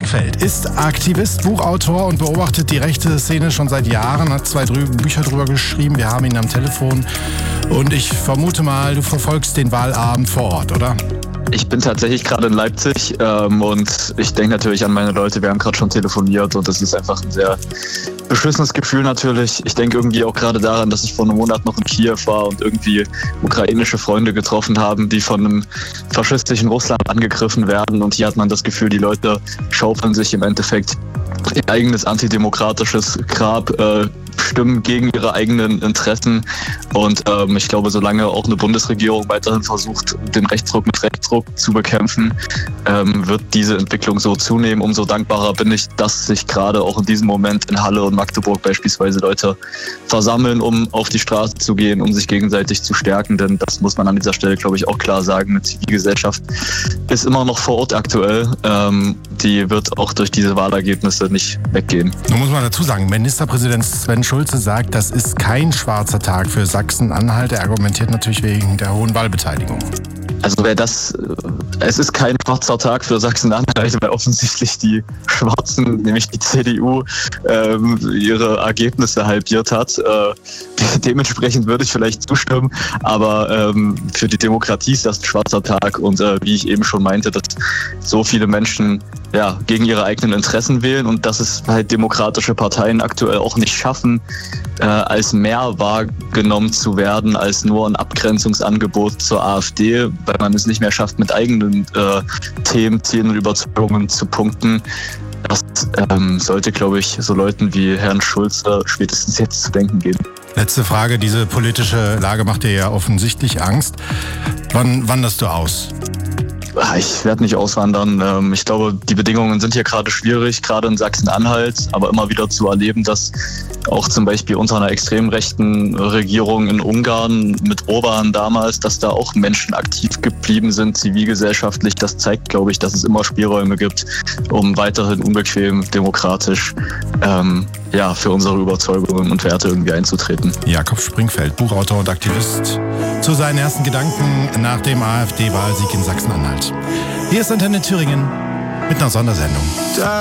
Springfeld ist Aktivist, Buchautor und beobachtet die rechte Szene schon seit Jahren, hat 2 Bücher drüber geschrieben. Wir haben ihn am Telefon und ich vermute mal, du verfolgst den Wahlabend vor Ort, oder? Ich bin tatsächlich gerade in Leipzig und ich denke natürlich an meine Leute. Wir haben gerade schon telefoniert und das ist einfach ein sehr beschissenes Gefühl natürlich. Ich denke irgendwie auch gerade daran, dass ich vor einem Monat noch in Kiew war und irgendwie ukrainische Freunde getroffen haben, die von einem faschistischen Russland angegriffen werden. Und hier hat man das Gefühl, die Leute schaufeln sich im Endeffekt ihr eigenes antidemokratisches Grab, stimmen gegen ihre eigenen Interessen. Und ich glaube, solange auch eine Bundesregierung weiterhin versucht, den Rechtsruck mit Rechtsruck zu bekämpfen, wird diese Entwicklung so zunehmen. Umso dankbarer bin ich, dass sich gerade auch in diesem Moment in Halle und Magdeburg beispielsweise Leute versammeln, um auf die Straße zu gehen, um sich gegenseitig zu stärken. Denn das muss man an dieser Stelle, glaube ich, auch klar sagen. Eine Zivilgesellschaft ist immer noch vor Ort aktuell. Die wird auch durch diese Wahlergebnisse nicht weggehen. Nun muss man dazu sagen, Ministerpräsident Sven Schulze sagt, das ist kein schwarzer Tag für Sachsen-Anhalt. Er argumentiert natürlich wegen der hohen Wahlbeteiligung. Also es ist kein schwarzer Tag für Sachsen-Anhalt, weil offensichtlich die Schwarzen, nämlich die CDU, ihre Ergebnisse halbiert hat. Dementsprechend würde ich vielleicht zustimmen, aber für die Demokratie ist das ein schwarzer Tag und wie ich eben schon meinte, dass so viele Menschen gegen ihre eigenen Interessen wählen und dass es halt demokratische Parteien aktuell auch nicht schaffen, als mehr wahrgenommen zu werden als nur ein Abgrenzungsangebot zur AfD, weil man es nicht mehr schafft, mit eigenen Themen, Zielen und Überzeugungen zu punkten. Das sollte, glaube ich, so Leuten wie Herrn Schulze spätestens jetzt zu denken geben. Letzte Frage, diese politische Lage macht dir ja offensichtlich Angst. Wann wanderst du aus? Ich werde nicht auswandern. Ich glaube, die Bedingungen sind hier gerade schwierig, gerade in Sachsen-Anhalt, aber immer wieder zu erleben, dass auch zum Beispiel unter einer extrem rechten Regierung in Ungarn mit Orban damals, dass da auch Menschen aktiv geblieben sind, zivilgesellschaftlich. Das zeigt, glaube ich, dass es immer Spielräume gibt, um weiterhin unbequem, demokratisch für unsere Überzeugungen und Werte irgendwie einzutreten. Jakob Springfeld, Buchautor und Aktivist, zu seinen ersten Gedanken nach dem AfD-Wahlsieg in Sachsen-Anhalt. Hier ist Antenne Thüringen mit einer Sondersendung.